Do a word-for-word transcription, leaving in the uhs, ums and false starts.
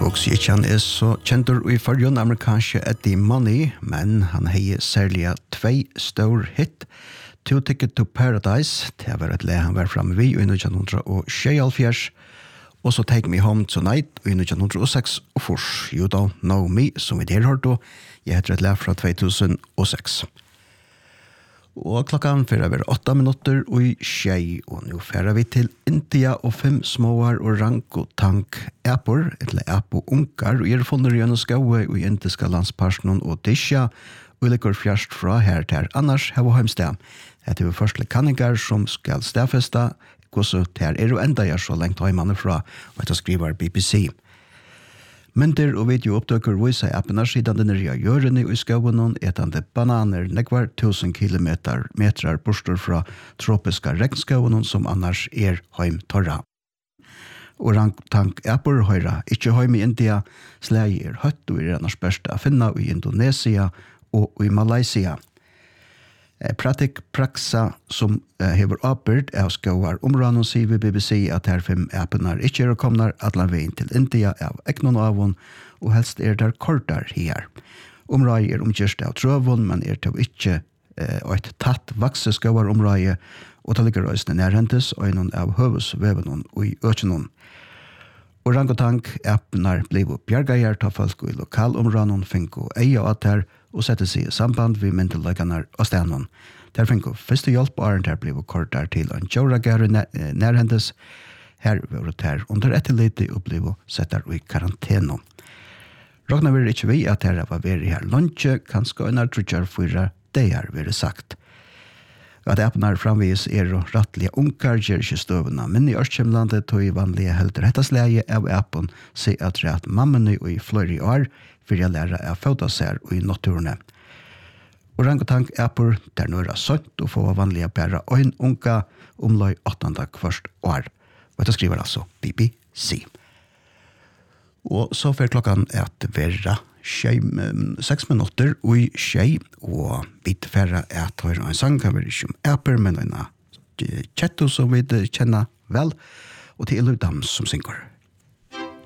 Og Sietjan er så kjentur i forrjun amerikanske Eddie Money, men han hei særlig tvei stor hit. Two Ticket to Paradise, det var et le han var framme vi i nitton sjettioåtta, og så Take Me Home Tonight i nitton oh seks, og fors You Don't Know Me, som vi der hørte, jeg heter et le fra two thousand six. Og klokkan fyrir over åtta minutter og i tjei, og nå fyrir vi til India og fem småar orangutank apor, eller apo unkar, og er funnet gjennom skaue i indiska landsparsen og Disha, og liker fjerst fra her til annars her og heimsted. Det er vi første kanningar som skal stedfeste, hvordan det er jo enda jeg så lengt heimene fra, og etter skriver B B C. Mynter og videoopptøkker viser appene siden den nye gjørende i skauen etende bananer nekvar tusen kilometer metrar borster fra tropiska regnskauen som annars er heim torra. Orangutang-apper høyra ikke heim i India, sleg er høtt og er annars best å finne i Indonesia og i Malaysia. Pratik Praxa som uh, hever oppbyrd av skauar områden sier ved B B C at her fem appene ikke er kommet atlan veien til India av eknon avon, og helst er der kortar her. Området er omkjørst av trøvon, men er til ikke uh, et tatt vakse skauar området, og det ligger røysene nærhentes og innan av høvesvevenon og i økjenon. Orangutang-appene ble bjergeier til folk i lokalområden, fink og eie at her, og sette seg i samband ved myndeløkene og stenon. Der fink og første hjelp og arent her ble kortar til en kjøragare nærhendes. Her var det her under etterlite og ble settet i karanteno. Ragnar vil ikke vi at her var vært her lunsje, kanskje en artrutjar fyra det her vil sagt. At appene framvis er og rattlige unkar gjør ikke støvende, men i Ørstkjemlandet tog i vanlige helter hettasleie av appen se at rett mammene og i flere år for jeg lærer av fødasær og i naturene. Orangutang-apper der nå er sønt og få vanlige bære øyn unga omløy åttende kvart år. Og dette skriver altså B B C. Og så får klokkan at være seks minutter og i tjei, og vi tilfærer at høyre en sang kan være ikke om apper, men en kjetto som vi kjenner vel, og til Iludam som synger.